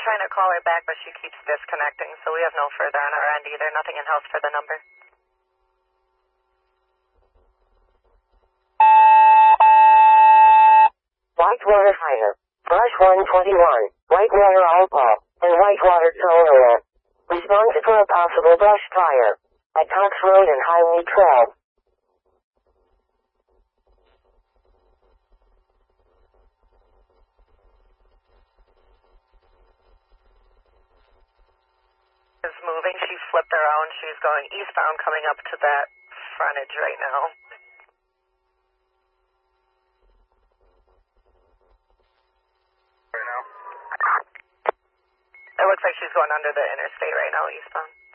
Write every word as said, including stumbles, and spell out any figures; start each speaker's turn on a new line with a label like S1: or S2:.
S1: trying to call her back, but she keeps disconnecting, so we have no further on our end either. Nothing in-house for the number.
S2: Whitewater Fire, Brush one twenty-one, Whitewater Alpha, and Whitewater Sonora. Response for a possible brush fire at Cox Road and Highway twelve.
S1: Is moving. She flipped around. She's going eastbound, coming up to that frontage right now.
S3: Right now?
S1: It looks like she's going under the interstate right now, eastbound.